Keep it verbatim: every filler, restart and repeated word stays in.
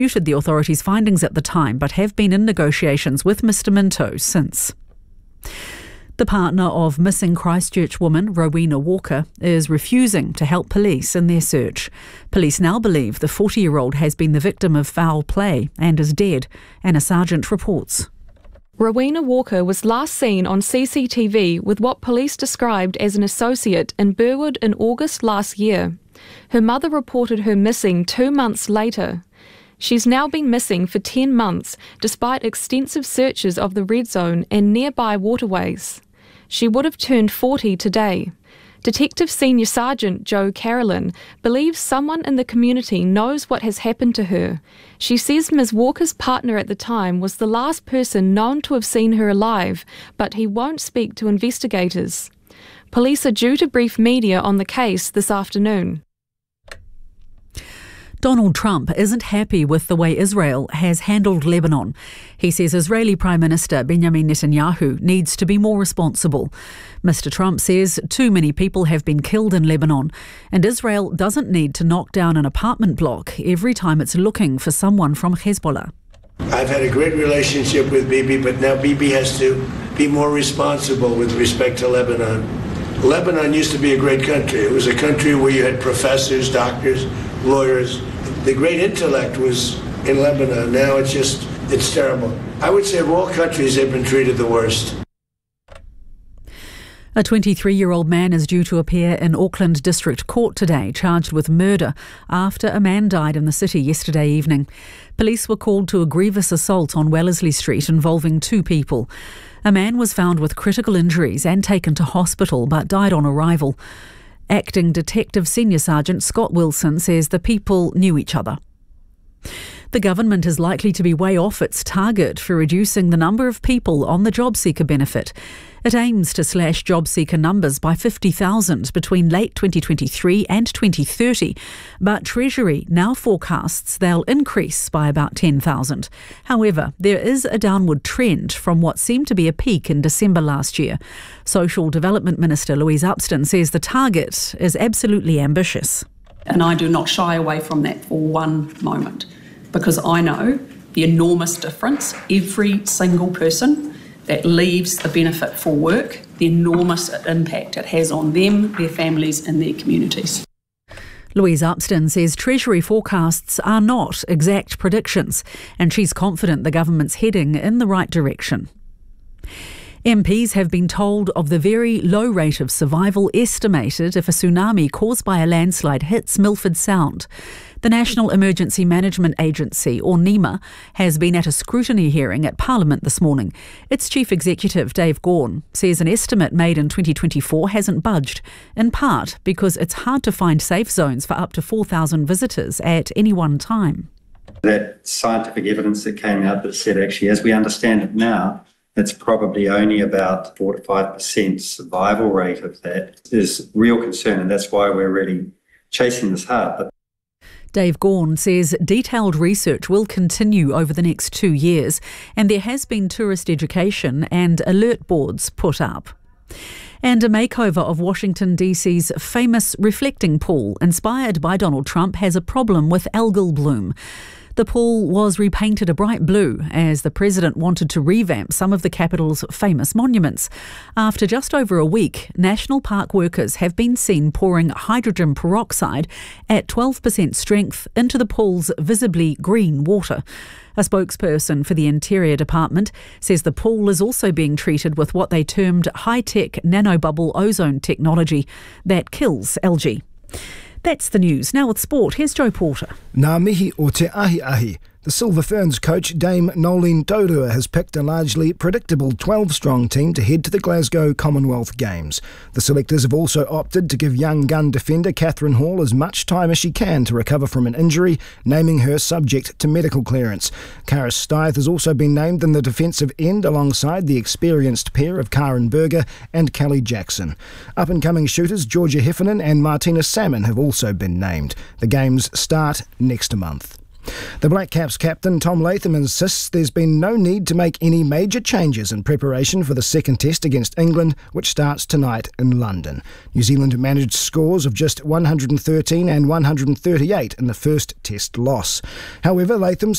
disputed the authorities' findings at the time, but have been in negotiations with Mister Minto since. The partner of missing Christchurch woman Rowena Walker is refusing to help police in their search. Police now believe the forty-year-old has been the victim of foul play and is dead, Anna Sargent reports. Rowena Walker was last seen on C C T V with what police described as an associate in Burwood in August last year. Her mother reported her missing two months later. She's now been missing for ten months, despite extensive searches of the red zone and nearby waterways. She would have turned forty today. Detective Senior Sergeant Joe Carolyn believes someone in the community knows what has happened to her. She says Miz Walker's partner at the time was the last person known to have seen her alive, but he won't speak to investigators. Police are due to brief media on the case this afternoon. Donald Trump isn't happy with the way Israel has handled Lebanon. He says Israeli Prime Minister Benjamin Netanyahu needs to be more responsible. Mister Trump says too many people have been killed in Lebanon, and Israel doesn't need to knock down an apartment block every time it's looking for someone from Hezbollah. I've had a great relationship with Bibi, but now Bibi has to be more responsible with respect to Lebanon. Lebanon used to be a great country. It was a country where you had professors, doctors, lawyers. The great intellect was in Lebanon. Now it's just, it's terrible. I would say of all countries, they've been treated the worst. A twenty-three-year-old man is due to appear in Auckland District Court today, charged with murder after a man died in the city yesterday evening. Police were called to a grievous assault on Wellesley Street involving two people. A man was found with critical injuries and taken to hospital but died on arrival. Acting Detective Senior Sergeant Scott Wilson says the people knew each other. The government is likely to be way off its target for reducing the number of people on the JobSeeker benefit. It aims to slash JobSeeker numbers by fifty thousand between late twenty twenty-three and twenty thirty, but Treasury now forecasts they'll increase by about ten thousand. However, there is a downward trend from what seemed to be a peak in December last year. Social Development Minister Louise Upston says the target is absolutely ambitious. And I do not shy away from that for one moment, because I know the enormous difference every single person that leaves the benefit for work, the enormous impact it has on them, their families and their communities. Louise Upston says Treasury forecasts are not exact predictions, and she's confident the government's heading in the right direction. M Ps have been told of the very low rate of survival estimated if a tsunami caused by a landslide hits Milford Sound. The National Emergency Management Agency, or NEMA, has been at a scrutiny hearing at Parliament this morning. Its Chief Executive, Dave Gawn, says an estimate made in twenty twenty-four hasn't budged, in part because it's hard to find safe zones for up to four thousand visitors at any one time. That scientific evidence that came out that said actually, as we understand it now, it's probably only about four to five percent survival rate of that is real concern, and that's why we're really chasing this hard. But Dave Gawn says detailed research will continue over the next two years, and there has been tourist education and alert boards put up. And a makeover of Washington D C's famous reflecting pool, inspired by Donald Trump, has a problem with algal bloom. The pool was repainted a bright blue as the president wanted to revamp some of the capital's famous monuments. After just over a week, national park workers have been seen pouring hydrogen peroxide at twelve percent strength into the pool's visibly green water. A spokesperson for the Interior Department says the pool is also being treated with what they termed high-tech nanobubble ozone technology that kills algae. That's the news. Now with sport, here's Joe Porter. Ngā mihi o te ahi ahi. The Silver Ferns coach Dame Nolene Taurua has picked a largely predictable twelve-strong team to head to the Glasgow Commonwealth Games. The selectors have also opted to give young gun defender Catherine Hall as much time as she can to recover from an injury, naming her subject to medical clearance. Cara Stithe has also been named in the defensive end alongside the experienced pair of Karen Berger and Kelly Jackson. Up-and-coming shooters Georgia Heffernan and Martina Salmon have also been named. The Games start next month. The Black Caps captain Tom Latham insists there's been no need to make any major changes in preparation for the second test against England, which starts tonight in London. New Zealand managed scores of just one hundred thirteen and one hundred thirty-eight in the first test loss. However, Latham